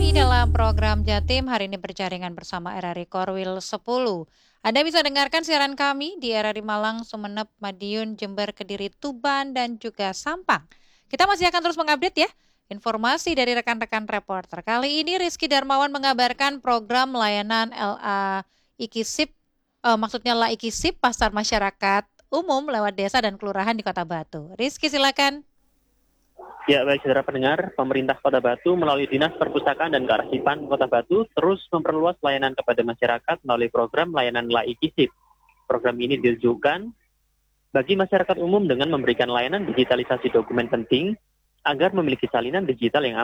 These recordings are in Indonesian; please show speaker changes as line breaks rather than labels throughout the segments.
kembali dalam program Jatim. Hari ini berjaringan bersama RRI Korwil 10. Anda bisa dengarkan siaran kami di RRI Malang, Sumeneb, Madiun, Jember, Kediri, Tuban, dan juga Sampang. Kita masih akan terus mengupdate ya informasi dari rekan-rekan reporter. Kali ini Rizky Darmawan mengabarkan program layanan LA IKISIP, maksudnya LA IKISIP, Pasar Masyarakat Umum lewat desa dan kelurahan di Kota Batu. Rizky, silakan.
Ya, baik saudara pendengar, pemerintah Kota Batu melalui Dinas Perpustakaan dan Kearsipan Kota Batu terus memperluas layanan kepada masyarakat melalui program layanan LAI KISIP. Program ini ditujukan bagi masyarakat umum dengan memberikan layanan digitalisasi dokumen penting agar memiliki salinan digital yang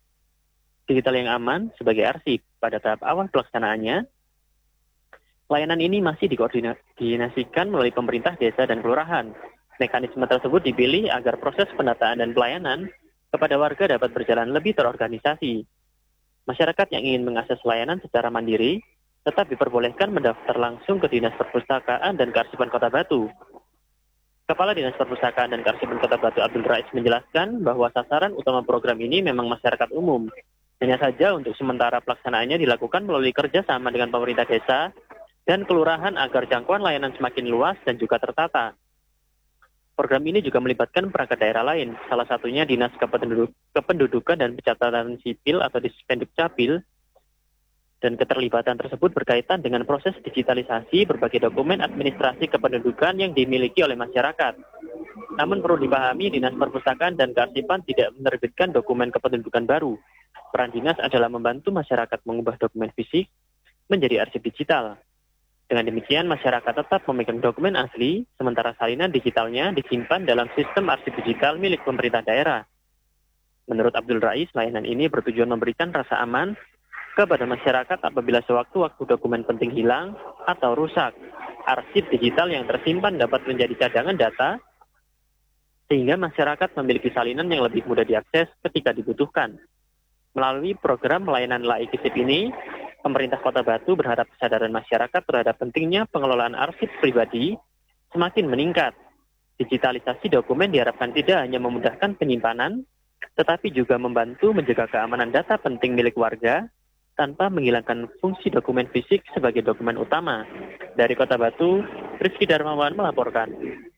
aman sebagai arsip. Pada tahap awal pelaksanaannya, layanan ini masih dikoordinasikan melalui pemerintah desa dan kelurahan. Mekanisme tersebut dipilih agar proses pendataan dan pelayanan kepada warga dapat berjalan lebih terorganisasi. Masyarakat yang ingin mengakses layanan secara mandiri tetap diperbolehkan mendaftar langsung ke Dinas Perpustakaan dan Kearsipan Kota Batu. Kepala Dinas Perpustakaan dan Kearsipan Kota Batu Abdul Rais menjelaskan bahwa sasaran utama program ini memang masyarakat umum. Hanya saja untuk sementara pelaksanaannya dilakukan melalui kerjasama dengan pemerintah desa dan kelurahan agar jangkauan layanan semakin luas dan juga tertata. Program ini juga melibatkan perangkat daerah lain, salah satunya Dinas Kependudukan dan Pencatatan Sipil atau Dispendukcapil, dan keterlibatan tersebut berkaitan dengan proses digitalisasi berbagai dokumen administrasi kependudukan yang dimiliki oleh masyarakat. Namun perlu dipahami, Dinas Perpustakaan dan Kearsipan tidak menerbitkan dokumen kependudukan baru. Peran dinas adalah membantu masyarakat mengubah dokumen fisik menjadi arsip digital. Dengan demikian, masyarakat tetap memegang dokumen asli, sementara salinan digitalnya disimpan dalam sistem arsip digital milik pemerintah daerah. Menurut Abdul Rais, layanan ini bertujuan memberikan rasa aman kepada masyarakat apabila sewaktu-waktu dokumen penting hilang atau rusak. Arsip digital yang tersimpan dapat menjadi cadangan data, sehingga masyarakat memiliki salinan yang lebih mudah diakses ketika dibutuhkan. Melalui program layanan LAI KISIP ini, pemerintah Kota Batu berharap kesadaran masyarakat terhadap pentingnya pengelolaan arsip pribadi semakin meningkat. Digitalisasi dokumen diharapkan tidak hanya memudahkan penyimpanan, tetapi juga membantu menjaga keamanan data penting milik warga tanpa menghilangkan fungsi dokumen fisik sebagai dokumen utama. Dari Kota Batu, Rizky Darmawan melaporkan.